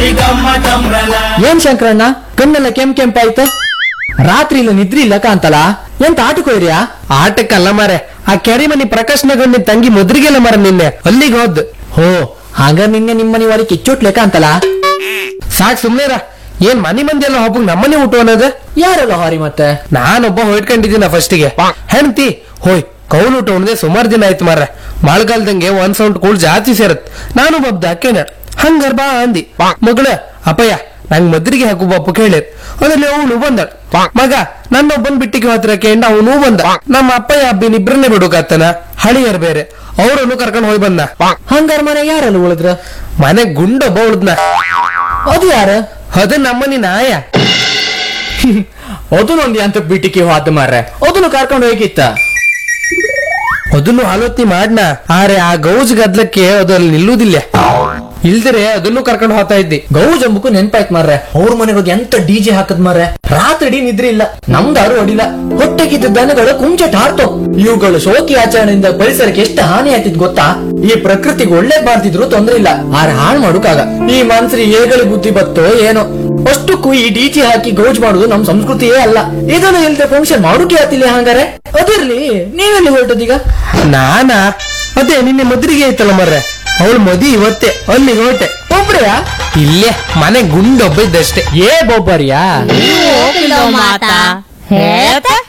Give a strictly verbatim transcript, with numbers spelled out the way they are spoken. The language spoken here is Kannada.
ಏನ್ ಶಂಕರಣ್ಣ ಕಣ್ಣೆಲ್ಲ ಕೆಂಪ್ ಕೆಂಪಾಯ್ತು? ರಾತ್ರಿ ಇಲ್ಲ ನಿದ್ರಿ ಇಲ್ಲ ಕಾಂತಲ್ಲ, ಎಂತ ಆಟಕ್ಕೆ ಹೋಯ್ರಿಯಾ? ಆಟಕ್ಕಲ್ಲ ಮಾರೆ, ಆ ಕೆರಿಮನಿ ಪ್ರಕಾಶ್ನಗಣ್ಣಿ ತಂಗಿ ಮೊದ್ರಿಗೆಲ್ಲ ಮರ ನಿನ್ನೆ ಅಲ್ಲಿಗೆ ಹೋದ್. ಹೋ ಹಾಗ ನಿನ್ನೆ ನಿಮ್ಮನಿ ವಾರಿ ಕಿಚ್ಚೋಟ್ಲೆಕ್ಕ ಅಂತಲ್ಲ. ಸಾಕ್ ಸುಮ್ನೇರ, ಏನ್ ಮನಿ ಮಂದಿ ಎಲ್ಲ ಒಬ್ಬಗ್ ನಮ್ಮನೆ ಊಟ ಅನ್ನೋದು? ಯಾರೆಲ್ಲ ಹಾರಿ ಮತ್ತೆ? ನಾನೊಬ್ಬ ಹೊಯ್ಕೊಂಡಿದ್ದೀನ ಫಸ್ಟಿಗೆ. ಹೆಣ್ತಿ ಹೋಯ್ ಕೌಲ್ ಊಟ ಉಣ್ದೆ ಸುಮಾರು ದಿನ ಆಯ್ತು ಮಾರ್ರೆ. ಮಳೆಗಾಲದಂಗೆ ಒಂದ್ ಸೌಂಡ್ ಕೂಳ್ ಜಾಸ್ತಿ ಸೇರತ್. ನಾನು ಬಬ್ದ ಅಕ್ಕೇನ ಹಂಗಾರ್ ಬಾ ಅಂದಿ. ಮಗಳ ಅಪ್ಪಯ್ಯ ನಂಗ್ ಮದ್ರಿಗೆ ಹಾಕು ಬಪ್ಪು ಕೇಳಿರ್. ಅದ್ರಲ್ಲಿ ಅವನು ಬಂದ ಮಗ ನನ್ನೊಬ್ಬನ್ ಬಿಟ್ಟಿಗೆ ಹತ್ರ ಕೇಂಡ ಅವನು ಬಂದ. ನಮ್ಮ ಅಪ್ಪಯ್ಯ ಹಬ್ಬಿನ ಇಬ್ರನ್ನೇ ಬಿಡುಕಾತನ, ಹಳಿಯರ್ ಬೇರೆ, ಅವ್ರನ್ನು ಕರ್ಕೊಂಡ್ ಹೋಗಿ ಬಂದ. ಹಂಗಾರ ಮನೆ ಯಾರಲ್ಲ ಉಳಿದ್ರ? ಮನೆ ಗುಂಡೊಬ್ಬ ಉಳಿದ್ನ. ಅದು ಯಾರ? ಅದು ನಮ್ಮನಿ ನಾಯ. ಅದನ್ನೊಂದು ಅಂತ ಬಿಟ್ಟಿಗೆ ಹೋದ ಮಾರ್ರೆ, ಅದನ್ನು ಕರ್ಕೊಂಡು ಹೋಗಿತ್ತ. ಅದನ್ನು ಆಲೋಚನೆ ಮಾಡ್ನ, ಆರೆ ಆ ಗೌಜ್ ಗದ್ಲಕ್ಕೆ ಅದು ಅಲ್ಲಿ ನಿಲ್ಲುವುದಿಲ್ಲ. ಇಲ್ದರೆ ಅದನ್ನು ಕರ್ಕೊಂಡು ಹೋಗ್ತಾ ಇದ್ದಿ. ಗೌಜ್ ಅಂಬಕು ನೆನ್ಪಾಯ್ತು ಮಾರ್ರೆ, ಅವ್ರ ಮನೆಗೆ ಹೋಗಿ ಎಂತ ಡಿಜೆ ಹಾಕದ್ ಮಾರ್ರೆ. ರಾತ್ರಿ ನಿದ್ರೆ ಇಲ್ಲ, ನಮ್ದಾರು ಹೊಡಿಲ್ಲ. ಹೊಟ್ಟೆಗಿದ್ದ ದನಗಳು ಕುಂಚಟ ಹಾರ್ತು. ಇವುಗಳು ಶೋಕಿ ಆಚರಣೆಯಿಂದ ಪರಿಸರಕ್ಕೆ ಎಷ್ಟು ಹಾನಿ ಆಯ್ತಿದ್ ಗೊತ್ತಾ? ಈ ಪ್ರಕೃತಿಗೆ ಒಳ್ಳೇದ್ ಮಾಡ್ತಿದ್ರು ತೊಂದ್ರೆ ಇಲ್ಲ, ಆರೆ ಹಾಳು ಮಾಡೋಕಾಗ ಈ ಮನ್ಸರಿ ಏಗಳಿ ಬುದ್ಧಿ ಬತ್ತೋ ಏನೋ. ಅಷ್ಟಕ್ಕೂ ಈ ಡಿಜೆ ಹಾಕಿ ಗೌಜ್ ಮಾಡುದು ನಮ್ ಸಂಸ್ಕೃತಿಯೇ ಅಲ್ಲ. ಇದನ್ನು ಇಲ್ದೆ ಫಂಕ್ಷನ್ ಮಾಡೋಕೆ ಆತಿಲ್ಲ. ಹಂಗಾರೆ ಅದಿರ್ಲಿ, ನೀವೆಲ್ಲಿ ಹೊರಟದೀಗ? ನಾನಾ ಅದೇ ನಿನ್ನೆ ಮದ್ರಿಗೆ ಐತಲ್ಲ ಮರ್ರೆ, ಅವಳು ಮದಿ ಇವತ್ತೇ ಅಲ್ಲಿಗೆ ಹೊರಟೆ. ಒಬ್ರೆಯಾ? ಇಲ್ಲೇ ಮನೆ ಗುಂಡೊಬ್ಬ ಇದ್ದಷ್ಟೇ. ಏ ಬೊಬ್ಬರಿಯಾ? ನೀವು ಹೋಗಿಲ್ಲ ಮಾತಾ ಹೇಳ್ತಾ